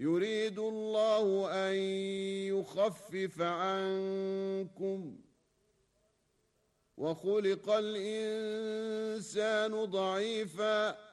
يريد الله أن يخفف عنكم وخلق الإنسان ضعيفاً